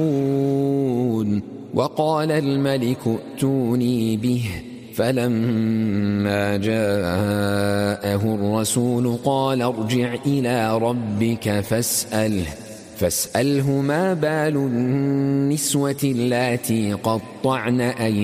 وقال الملك ائتوني به فلما جاءه الرسول قال ارجع إلى ربك فاسأله ما بال النسوة اللاتي قطعن أيديهن